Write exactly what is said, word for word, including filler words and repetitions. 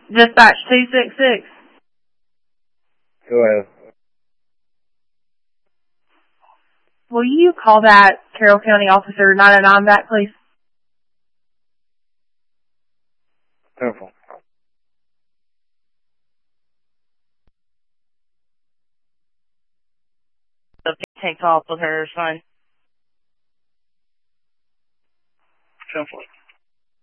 Dispatch two six six. Go ahead. Will you call that Carroll County Officer nine oh nine back, please? Careful. Take off with her son. Careful.